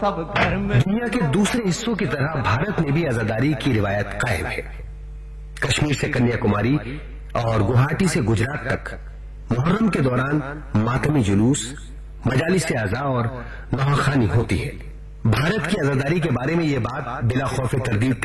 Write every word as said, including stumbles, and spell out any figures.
सब घर में। दुनिया के दूसरे हिस्सों की तरह भारत में भी आजादारी की रिवायत कायम है। कश्मीर से कन्याकुमारी और गुवाहाटी से गुजरात तक मुहर्रम के दौरान मातमी जुलूस, मजालिस आज़ा और नवाखानी होती है। भारत की आजादारी के बारे में ये बात बिला खौफ तरदीद